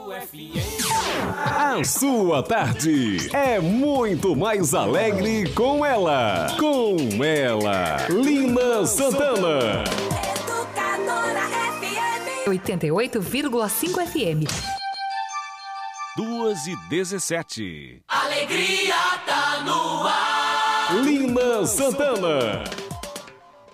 A sua tarde é muito mais alegre com ela. Com ela, Lina Santana. Educadora FM 88,5 FM. 2h17. Alegria tá no ar. Lina Santana.